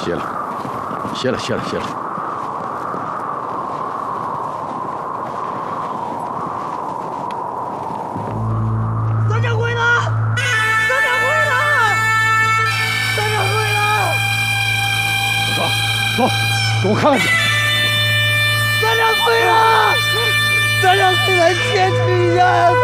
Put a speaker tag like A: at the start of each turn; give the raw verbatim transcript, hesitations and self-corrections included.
A: 歇了，歇了，歇了，歇了。
B: 三掌柜呢？三掌柜呢？三掌柜呢？
A: 走，走，给我看看去。
B: 三掌柜呢？三掌柜来坚持一下呀！